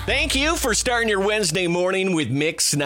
Thank you for starting your Wednesday morning with Mix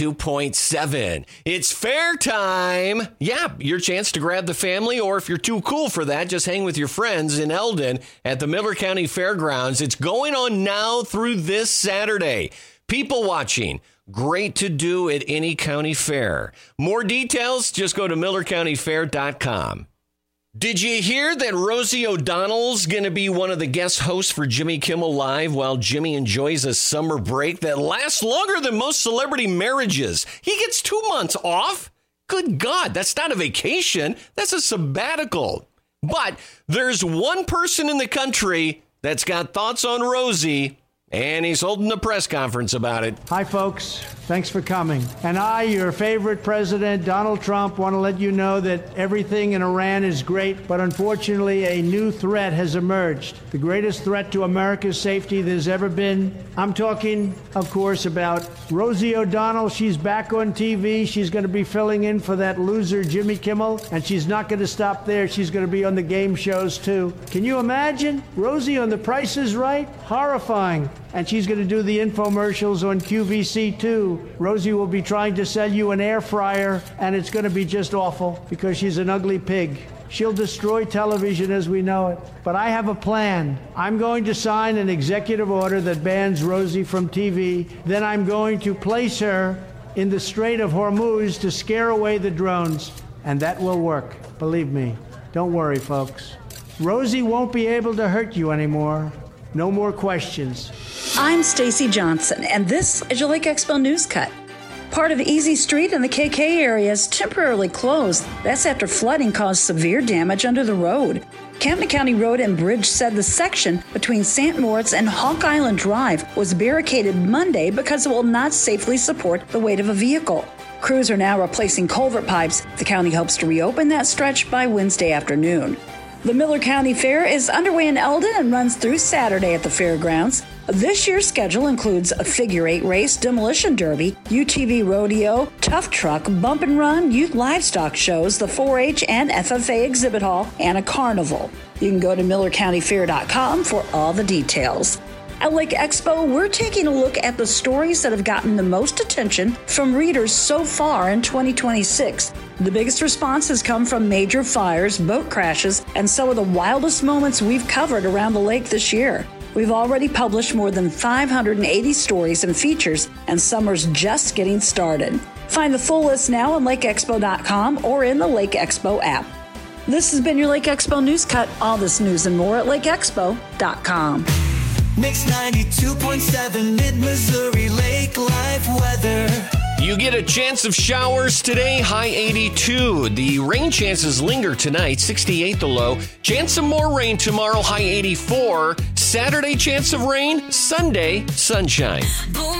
92.7. It's fair time. Yeah, your chance to grab the family, or if you're too cool for that, just hang with your friends in Eldon at the Miller County Fairgrounds. It's going on now through this Saturday. People watching. Great to do at any county fair. More details, just go to millercountyfair.com. Did you hear that Rosie O'Donnell's going to be one of the guest hosts for Jimmy Kimmel Live while Jimmy enjoys a summer break that lasts longer than most celebrity marriages? He gets 2 months off? Good God, that's not a vacation. That's a sabbatical. But there's one person in the country that's got thoughts on Rosie, and he's holding a press conference about it. Hi, folks. Thanks for coming. And I, your favorite president, Donald Trump, want to let you know that everything in Iran is great, but unfortunately a new threat has emerged. The greatest threat to America's safety there's ever been. I'm talking, of course, about Rosie O'Donnell. She's back on TV. She's going to be filling in for that loser Jimmy Kimmel, and she's not going to stop there. She's going to be on the game shows, too. Can you imagine? Rosie on The Price is Right? Horrifying. And she's going to do the infomercials on QVC, too. Rosie will be trying to sell you an air fryer, and it's going to be just awful because she's an ugly pig. She'll destroy television as we know it. But I have a plan. I'm going to sign an executive order that bans Rosie from TV. Then I'm going to place her in the Strait of Hormuz to scare away the drones. And that will work. Believe me. Don't worry, folks. Rosie won't be able to hurt you anymore. No more questions. I'm Stacy Johnson, and this is your Lake Expo News Cut. Part of Easy Street in the KK area is temporarily closed. That's after flooding caused severe damage under the road. Camden County Road and Bridge said the section between St. Moritz and Hawk Island Drive was barricaded Monday because it will not safely support the weight of a vehicle. Crews are now replacing culvert pipes. The county hopes to reopen that stretch by Wednesday afternoon. The Miller County Fair is underway in Eldon and runs through Saturday at the fairgrounds. This year's schedule includes a figure eight race, demolition derby, UTV rodeo, tough truck, bump and run, youth livestock shows, the 4-H and FFA exhibit hall, and a carnival. You can go to millercountyfair.com for all the details. At Lake Expo, we're taking a look at the stories that have gotten the most attention from readers so far in 2026. The biggest response has come from major fires, boat crashes, and some of the wildest moments we've covered around the lake this year. We've already published more than 580 stories and features, and summer's just getting started. Find the full list now on lakeexpo.com or in the Lake Expo app. This has been your Lake Expo News Cut. All this news and more at lakeexpo.com. Mix 92.7 Mid-Missouri Lake Life weather. You get a chance of showers today, high 82. The rain chances linger tonight, 68 the low. Chance of more rain tomorrow, high 84. Saturday, chance of rain. Sunday, sunshine.